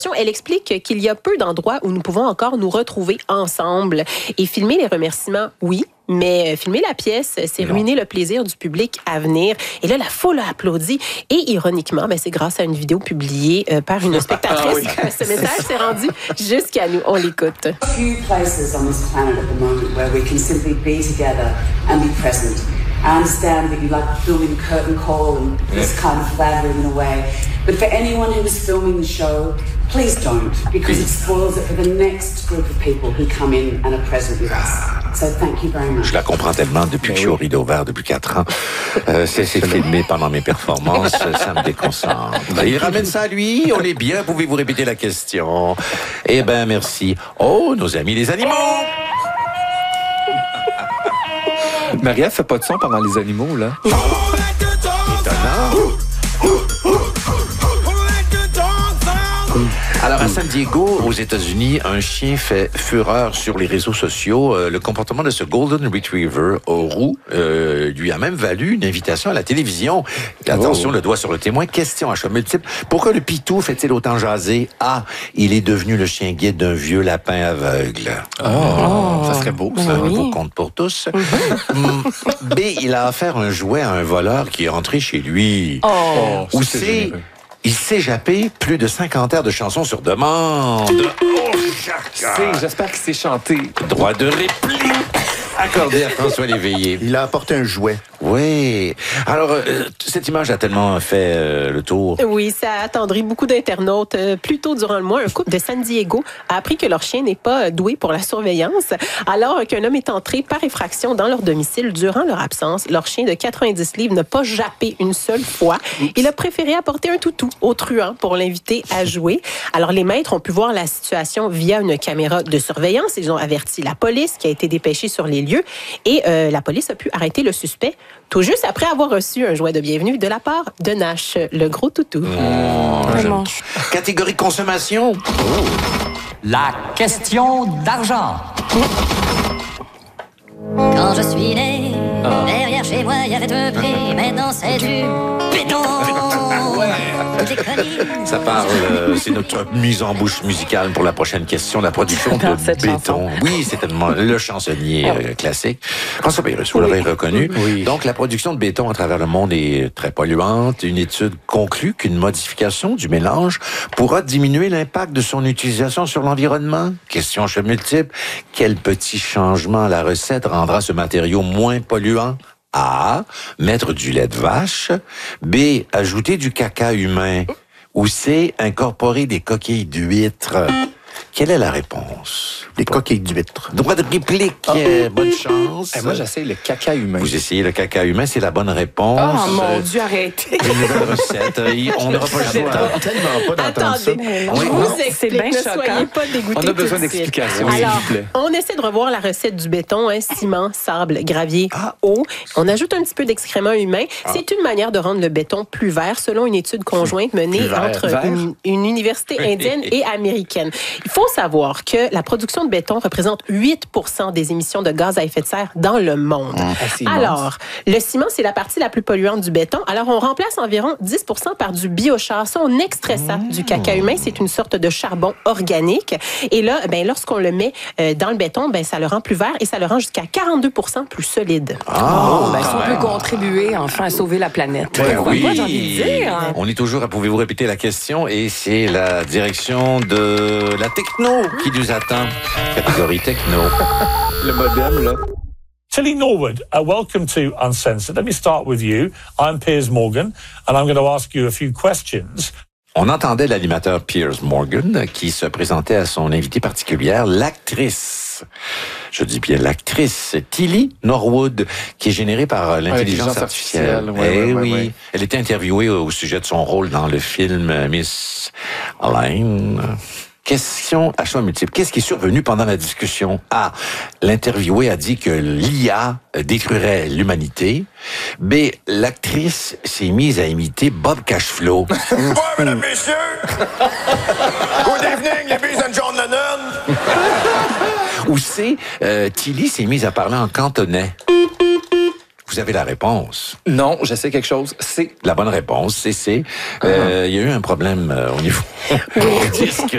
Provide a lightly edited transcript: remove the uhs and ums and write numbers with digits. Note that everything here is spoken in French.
Elle explique qu'il y a peu d'endroits où nous pouvons encore nous retrouver ensemble. Et filmer les remerciements, oui, mais filmer la pièce, c'est ruiner le plaisir du public à venir. Et là, la foule a applaudi. Et ironiquement, c'est grâce à une vidéo publiée par une spectatrice que ce message s'est rendu jusqu'à nous. On l'écoute. Few places on this planet at the moment where we can simply be together and be present. I understand that you like filming curtain call and this kind of flattering in a way. But for anyone who is filming the show, please don't, because it spoils it for the next group of people who come in and are present with us. So thank you very much. Je la comprends tellement depuis que je suis au Rideau Vert depuis 4 ans. C'est filmé pendant mes performances, ça me déconcentre. Il ramène ça à lui, on est bien, pouvez-vous répéter la question? Eh ben, merci. Oh, nos amis les animaux! Maria fait pas de son pendant les animaux, là. Étonnant. Alors, à San Diego, aux États-Unis, un chien fait fureur sur les réseaux sociaux. Le comportement de ce Golden Retriever au roux lui a même valu une invitation à la télévision. Attention, le doigt sur le témoin. Question à choix multiple. Pourquoi le pitou fait-il autant jaser? A. Il est devenu le chien guide d'un vieux lapin aveugle. Ça serait beau, ça. Un beau conte pour tous. B. Il a offert un jouet à un voleur qui est entré chez lui. Ou C. Il s'est jappé plus de 50 airs de chansons sur demande. J'espère qu'il s'est chanté. Droit de réplique accordé à François Léveillé. Il a apporté un jouet. Oui. Alors, cette image a tellement fait le tour. Oui, ça a attendri beaucoup d'internautes. Plus tôt durant le mois, un couple de San Diego a appris que leur chien n'est pas doué pour la surveillance, alors qu'un homme est entré par effraction dans leur domicile durant leur absence. Leur chien de 90 livres n'a pas jappé une seule fois. Il a préféré apporter un toutou au truand pour l'inviter à jouer. Alors, les maîtres ont pu voir la situation via une caméra de surveillance. Ils ont averti la police qui a été dépêchée sur les lieux et la police a pu arrêter le suspect tout juste après avoir reçu un jouet de bienvenue de la part de Nash, le gros toutou. Vraiment. Catégorie consommation. La question d'argent. Quand je suis né, derrière chez moi, il y avait un prix. Maintenant, c'est du béton. Ça parle, c'est notre mise en bouche musicale pour la prochaine question, la production de béton. Chanson. Oui, c'est tellement le chansonnier classique. François Pérusse, vous l'aurez reconnu. Oui. Donc, la production de béton à travers le monde est très polluante. Une étude conclut qu'une modification du mélange pourra diminuer l'impact de son utilisation sur l'environnement. Question choix multiple. Quel petit changement à la recette rendra ce matériau moins polluant? A. Mettre du lait de vache. B. Ajouter du caca humain. Ou C. Incorporer des coquilles d'huîtres. Quelle est la réponse? Des coquilles d'huîtres. Droit de réplique. Bonne chance. Moi, j'essaie le caca humain. Vous essayez le caca humain, c'est la bonne réponse. Oh mon Dieu, arrêtez. Une nouvelle recette. On n'aura pas le choix. Tellement pas d'entendre ça. Attendez, je Oui, vous non. explique, C'est bien ne choquant. soyez pas dégoûtés. On a besoin tout de suite. d'explications, s'il Alors, vous plaît. on essaie de revoir la recette du béton, ciment, sable, gravier, eau. On ajoute un petit peu d'excrément humain. C'est une manière de rendre le béton plus vert, selon une étude conjointe menée Plus vert. entre Vert? une université indienne et américaine. Il faut savoir que la production de béton représente 8% des émissions de gaz à effet de serre dans le monde. C'est immense. Alors, le ciment, c'est la partie la plus polluante du béton. Alors, on remplace environ 10% par du biochar. Ça, on extrait ça du caca humain. C'est une sorte de charbon organique. Et là, lorsqu'on le met dans le béton, ça le rend plus vert et ça le rend jusqu'à 42% plus solide. Si on peut contribuer enfin à sauver la planète. Pourquoi pas, j'ai envie de dire. On est toujours à pouvez-vous répéter la question et c'est la direction de la techno qui nous attend. Catégorie techno. Le modem, là. Tilly Norwood, welcome to Uncensored. Let me start with you. I'm Piers Morgan, and I'm going to ask you a few questions. On entendait l'animateur Piers Morgan qui se présentait à son invitée particulière, l'actrice. Je dis bien l'actrice Tilly Norwood, qui est générée par l'intelligence artificielle. Oui. Elle était interviewée au sujet de son rôle dans le film Miss Elaine. Question à choix multiple. Qu'est-ce qui est survenu pendant la discussion? A. L'interviewé a dit que l'IA détruirait l'humanité. B. L'actrice s'est mise à imiter Bob Cashflow. Bonjour, mesdames, messieurs! Good evening, ladies and John Lennon! Ou C. Tilly s'est mise à parler en cantonais. Vous avez la réponse. Non, je sais quelque chose. C'est La bonne réponse, c'est C. Il y a eu un problème au niveau du disque.